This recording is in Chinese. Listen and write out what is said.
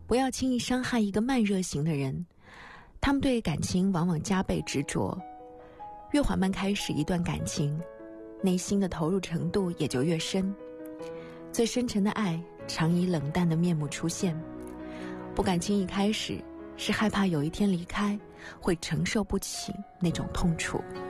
不要轻易伤害一个慢热型的人，他们对感情往往加倍执着，越缓慢开始一段感情，内心的投入程度也就越深。最深沉的爱常以冷淡的面目出现，不敢轻易开始，是害怕有一天离开会承受不起那种痛楚。